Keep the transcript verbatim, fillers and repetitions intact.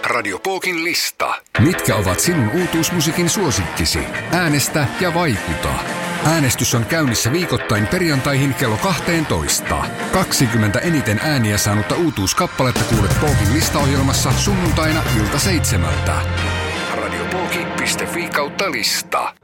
Radio Pookin lista. Mitkä ovat sinun uutuusmusiikin suosikkisi? Äänestä ja vaikuta. Äänestys on käynnissä viikoittain perjantaihin kello kaksitoista. kaksikymmentä eniten ääniä saanutta uutuuskappaletta kuulet Pookin listaohjelmassa sunnuntaina ilta seitsemältä. radiopoki piste fi kautta lista.